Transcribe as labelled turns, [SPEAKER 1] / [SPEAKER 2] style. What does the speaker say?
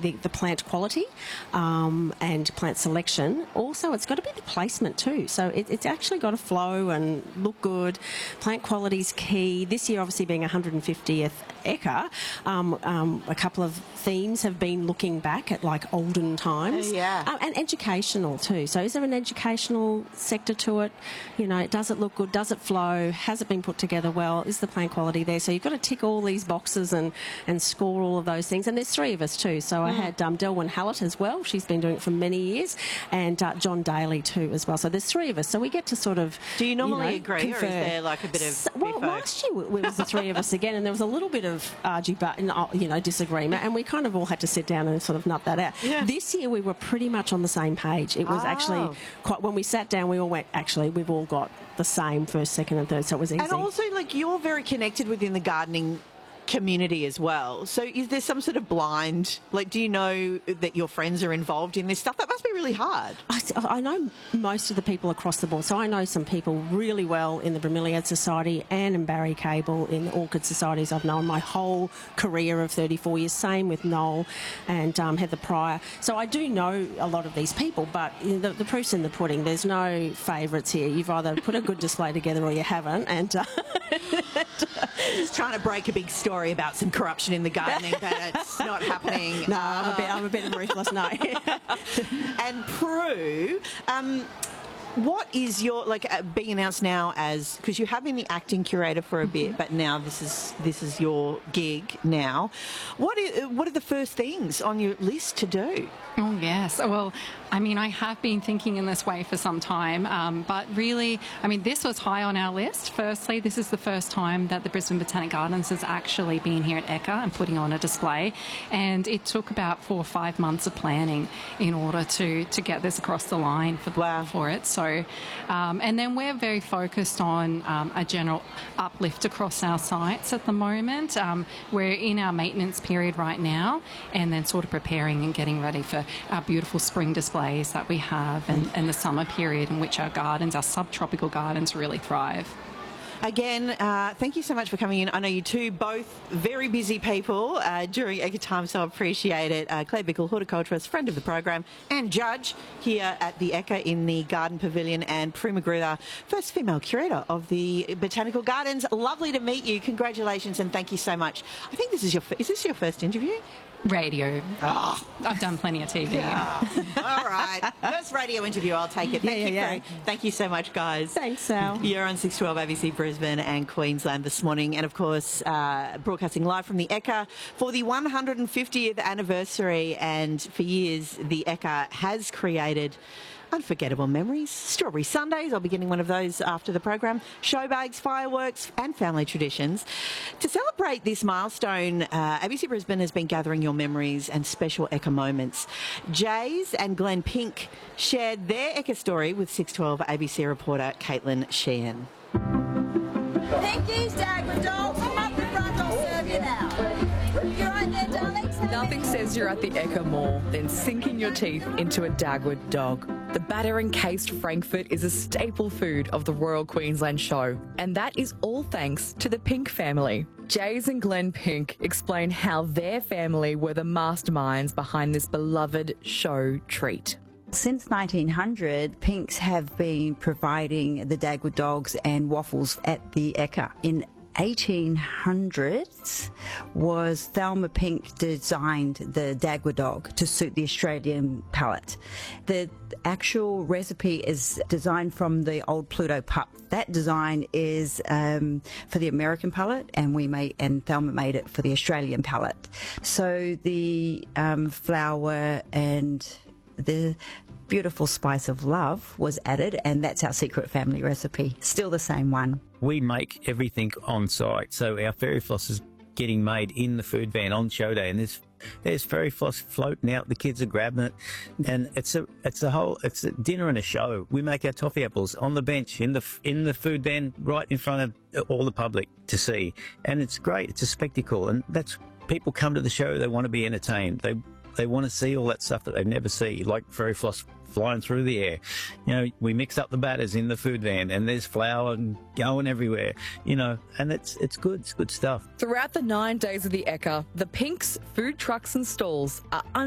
[SPEAKER 1] the plant quality and plant selection. Also, it's got to be the placement too. So it's actually got to flow and look good. Plant quality is key. This year, obviously, being 150th Ekka, a couple of themes have been looking back at like olden times. And educational too. So is there an educational sector to it? You know, does it look good? Does it flow? Has it been put together well? Is the plant quality there? So you've got to tick all these boxes and score all of those things. And there's three of us too. So I had Delwyn Hallett as well. She's been doing it for many years. And John Daly too as well. So there's three of us. So we get to sort of...
[SPEAKER 2] Do you normally agree,
[SPEAKER 1] confer.
[SPEAKER 2] or is there like a bit of...
[SPEAKER 1] Well, last year it was the three of us again, and there was a little bit of disagreement, and we kind of all had to sit down and sort of nut that out. This year we were pretty much on the same page. It was actually quite... When we sat down, we all went, actually, we've all got the same first, second and third, so it was easy.
[SPEAKER 2] And also, like, you're very connected within the gardening community as well. So is there some sort of blind, like, do you know that your friends are involved in this stuff? That must be really hard.
[SPEAKER 1] I know most of the people across the board. So I know some people really well in the Bromeliad Society and in Barry Cable in the Orchid Societies. I've known my whole career of 34 years. Same with Noel and Heather Pryor. So I do know a lot of these people, but the proof's in the pudding. There's no favourites here. You've either put a good display together or you haven't. And
[SPEAKER 2] just trying to break a big story about some corruption in the gardening, but it's not happening.
[SPEAKER 1] No, I'm a bit ruthless, no.
[SPEAKER 2] And Prue, what is your, like, being announced now as, because you have been the acting curator for a bit, but now this is your gig now. What are the first things on your list to do?
[SPEAKER 3] Oh, yes. Well, I mean, I have been thinking in this way for some time, but really, I mean, this was high on our list. Firstly, this is the first time that the Brisbane Botanic Gardens has actually been here at Ekka and putting on a display, and it took about 4 or 5 months of planning in order to get this across the line for it. So, and then we're very focused on a general uplift across our sites at the moment. We're in our maintenance period right now, and then sort of preparing and getting ready for our beautiful spring displays that we have and the summer period in which our gardens, our subtropical gardens, really thrive.
[SPEAKER 2] Again, thank you so much for coming in. I know you two both very busy people during Ekka time, so I appreciate it. Claire Bickle, horticulturist, friend of the program, and judge here at the Ekka in the Garden Pavilion, and Prue McGruder, first female curator of the Botanical Gardens. Lovely to meet you. Congratulations and thank you so much. I think this is your first interview?
[SPEAKER 3] Radio. Oh. I've done plenty of TV.
[SPEAKER 2] Yeah. All right. First radio interview, I'll take it. Thank you, Prue. Thank you so much, guys.
[SPEAKER 1] Thanks, Sal.
[SPEAKER 2] You're on 612 ABC Brisbane and Queensland this morning, and of course, broadcasting live from the Ekka for the 150th anniversary. And for years, the Ekka has created unforgettable memories. Strawberry Sundays, I'll be getting one of those after the program. Show bags, fireworks and family traditions. To celebrate this milestone, ABC Brisbane has been gathering your memories and special Ekka moments. Jays and Glenn Pink shared their Ekka story with 612 ABC reporter Caitlin Sheehan.
[SPEAKER 4] Pinkies, Dagwood dolls, come up the front, I'll serve you now. You're right there, darlings.
[SPEAKER 5] Nothing says you're at the Ekka more than sinking your teeth into a Dagwood dog. The batter-encased Frankfurt is a staple food of the Royal Queensland Show, and that is all thanks to the Pink family. Jays and Glenn Pink explain how their family were the masterminds behind this beloved show treat.
[SPEAKER 6] Since 1900, Pinks have been providing the Dagwood dogs and waffles at the Ekka. In 1800s was Thelma Pink designed the Dagwood dog to suit the Australian palate. The actual recipe is designed from the old Pluto pup. That design is for the American palate, and Thelma made it for the Australian palate. So the flour and the beautiful spice of love was added, and that's our secret family recipe. Still the same one.
[SPEAKER 7] We make everything on site, so our fairy floss is getting made in the food van on show day, and there's fairy floss floating out. The kids are grabbing it, and it's a dinner and a show. We make our toffee apples on the bench in the food van right in front of all the public to see, and it's great. It's a spectacle, and that's people come to the show. They want to be entertained. They want to see all that stuff that they never see, like fairy floss flying through the air. You know, we mix up the batters in the food van, and there's flour going everywhere, you know, and it's good. It's good stuff.
[SPEAKER 5] Throughout the 9 days of the Ekka, the Pinks, food trucks and stalls are